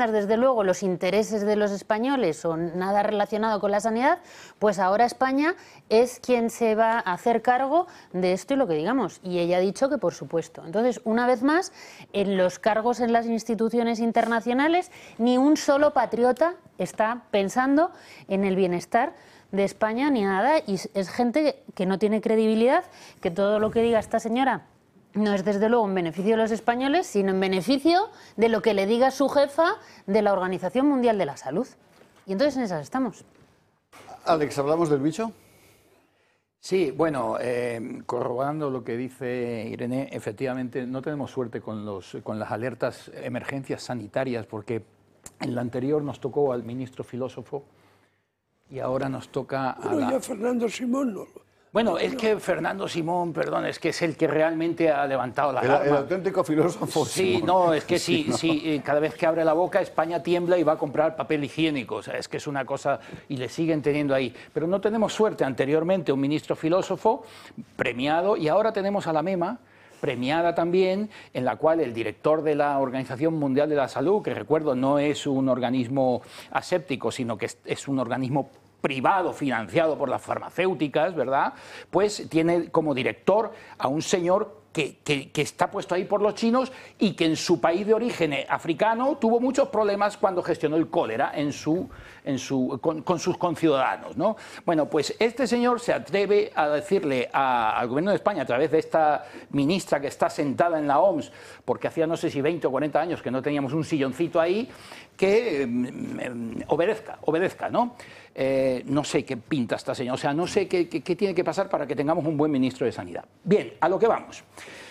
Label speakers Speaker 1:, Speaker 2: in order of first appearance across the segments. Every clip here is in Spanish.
Speaker 1: defiendas desde luego los intereses de los españoles o nada relacionado con la sanidad, pues ahora España es quien se va a hacer cargo de esto y lo que digamos. Y ella ha dicho que por supuesto. Entonces, una vez más, en los cargos en las instituciones internacionales, ni un solo patriota está pensando en el bienestar de España ni nada, y es gente que no tiene credibilidad, que todo lo que diga esta señora no es desde luego en beneficio de los españoles, sino en beneficio de lo que le diga su jefa de la Organización Mundial de la Salud. Y entonces en esas estamos.
Speaker 2: Alex, ¿hablamos del bicho?
Speaker 3: Sí, bueno, corroborando lo que dice Irene, efectivamente no tenemos suerte con las alertas emergencias sanitarias, porque en la anterior nos tocó al ministro filósofo y ahora nos toca a
Speaker 4: ya Fernando Simón no.
Speaker 3: Bueno, es que Fernando Simón, perdón, es que es el que realmente ha levantado la alarma.
Speaker 2: El auténtico filósofo.
Speaker 3: Sí,
Speaker 2: Simón.
Speaker 3: no, es que sí,
Speaker 2: ¿no?
Speaker 3: sí, cada vez que abre la boca España tiembla y va a comprar papel higiénico. O sea, es que es una cosa, y le siguen teniendo ahí. Pero no tenemos suerte. Anteriormente un ministro filósofo premiado, y ahora tenemos a la MEMA, premiada también, en la cual el director de la Organización Mundial de la Salud, que recuerdo no es un organismo aséptico, sino que es un organismo privado financiado por las farmacéuticas, ¿verdad? Pues tiene como director a un señor que está puesto ahí por los chinos y que en su país de origen africano tuvo muchos problemas cuando gestionó el cólera con sus conciudadanos, ¿no? Bueno, pues este señor se atreve a decirle al gobierno de España, a través de esta ministra que está sentada en la OMS, porque hacía no sé si 20 o 40 años que no teníamos un silloncito ahí, que obedezca, ¿no? No sé qué pinta esta señora, o sea, no sé qué tiene que pasar para que tengamos un buen ministro de Sanidad. Bien, a lo que vamos.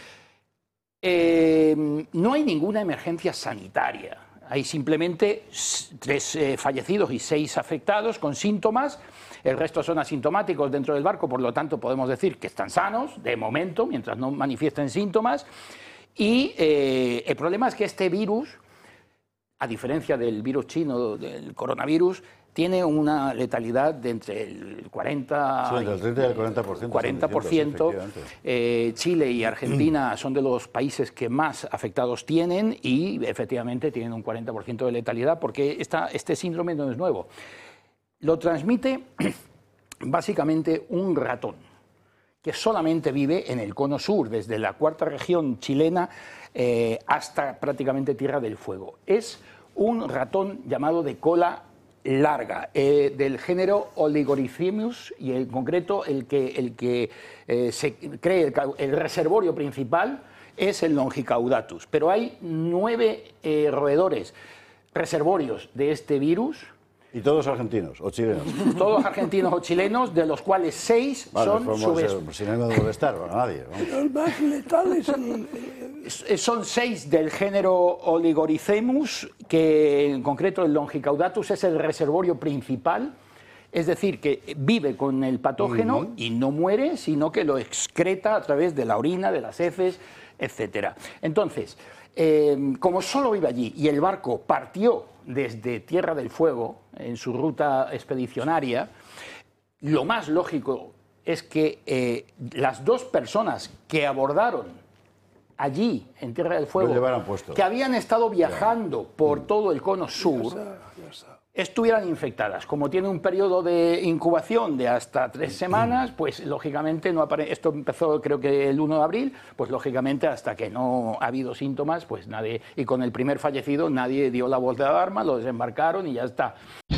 Speaker 3: No hay ninguna emergencia sanitaria, hay simplemente 3 fallecidos y 6 afectados con síntomas, el resto son asintomáticos dentro del barco, por lo tanto podemos decir que están sanos, de momento, mientras no manifiesten síntomas, y el problema es que este virus, a diferencia del virus chino, del coronavirus, tiene una letalidad de entre el 40
Speaker 2: sí, entre el 30 y el
Speaker 3: 40%. Chile y Argentina son de los países que más afectados tienen y efectivamente tienen un 40% de letalidad, porque este síndrome no es nuevo. Lo transmite básicamente un ratón que solamente vive en el cono sur, desde la 4ª región chilena hasta prácticamente Tierra del Fuego. Es un ratón llamado de cola larga, del género Oligorhizmius, y en concreto el que se cree el reservorio principal es el Longicaudatus. Pero hay 9 roedores reservorios de este virus.
Speaker 2: ¿Y todos argentinos o chilenos?
Speaker 3: Todos argentinos o chilenos, de los cuales 6 son
Speaker 2: subespecies. Si no debe estar, bueno, nadie.
Speaker 4: Pero el más letal es
Speaker 3: Son 6 del género Oligorhizmius, que en concreto el Longicaudatus es el reservorio principal, es decir, que vive con el patógeno y no muere, sino que lo excreta a través de la orina, de las heces, etc. Entonces, como solo vive allí y el barco partió desde Tierra del Fuego en su ruta expedicionaria, lo más lógico es que las 2 personas que abordaron allí, en Tierra del Fuego, que habían estado viajando por todo el cono sur, estuvieran infectadas. Como tiene un periodo de incubación de hasta 3 semanas, pues lógicamente no aparece. Esto empezó creo que el 1 de abril, pues lógicamente hasta que no ha habido síntomas, pues nadie, y con el primer fallecido nadie dio la voz de alarma, lo desembarcaron y ya está.